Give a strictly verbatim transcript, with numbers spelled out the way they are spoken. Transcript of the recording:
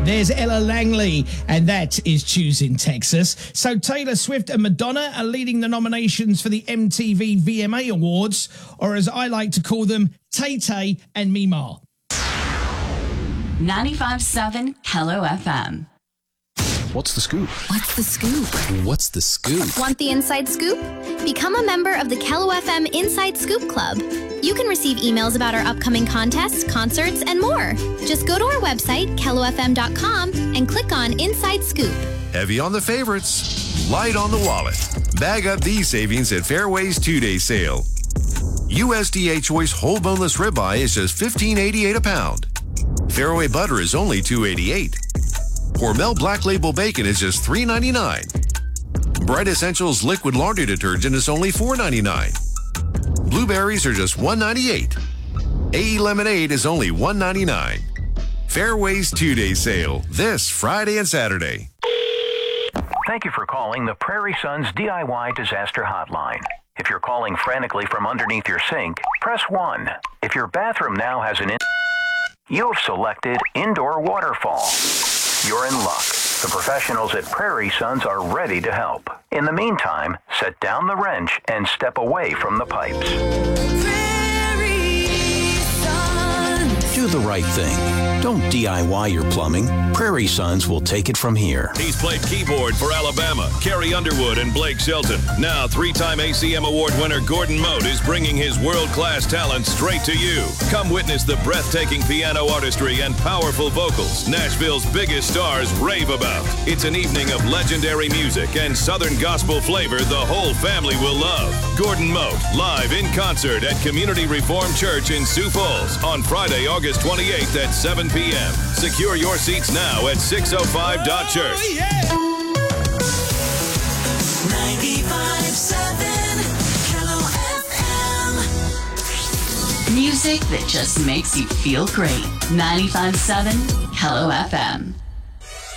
There's Ella Langley, and that is Choosing Texas. So Taylor Swift and Madonna are leading the nominations for the M T V V M A Awards, or as I like to call them, Tay Tay and Mima. ninety-five point seven Hello F M. What's the scoop? What's the scoop? What's the scoop? Want the inside scoop? Become a member of the Hello F M Inside Scoop Club. You can receive emails about our upcoming contests, concerts, and more. Just go to our website, kello f m dot com, and click on Inside Scoop. Heavy on the favorites, light on the wallet. Bag up these savings at Fairway's two-day sale. U S D A Choice whole boneless ribeye is just fifteen eighty-eight a pound. Fairway butter is only two eighty-eight. Hormel Black Label Bacon is just three ninety-nine. Bright Essentials Liquid Laundry Detergent is only four ninety-nine. Blueberries are just one ninety-eight. A E Lemonade is only one ninety-nine. Fairway's two-day sale this Friday and Saturday. Thank you for calling the Prairie Sons D I Y Disaster Hotline. If you're calling frantically from underneath your sink, press one. If your bathroom now has an in- you've selected indoor waterfall. You're in luck. The professionals at Prairie Sons are ready to help. In the meantime, set down the wrench and step away from the pipes. Do the right thing. Don't D I Y your plumbing. Prairie Sons will take it from here. He's played keyboard for Alabama, Carrie Underwood, and Blake Shelton. Now, three-time A C M Award winner Gordon Mote is bringing his world-class talent straight to you. Come witness the breathtaking piano artistry and powerful vocals Nashville's biggest stars rave about. It's an evening of legendary music and Southern gospel flavor the whole family will love. Gordon Mote, live in concert at Community Reformed Church in Sioux Falls on Friday, August twenty-eighth at seven p.m. Secure your seats now at six oh five dot church. Oh, yeah. ninety-five point seven Hello F M. Music that just makes you feel great. ninety-five point seven Hello F M.